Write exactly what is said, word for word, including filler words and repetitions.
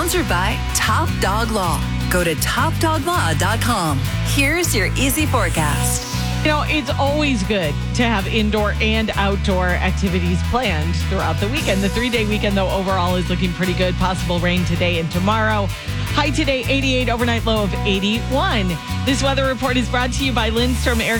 Sponsored by Top Dog Law. Go to top dog law dot com. Here's your easy forecast. You know, it's always good to have indoor and outdoor activities planned throughout the weekend. The three-day weekend, though, overall is looking pretty good. Possible rain today and tomorrow. High today, eighty-eight, overnight low of eighty-one. This weather report is brought to you by Lindstrom Air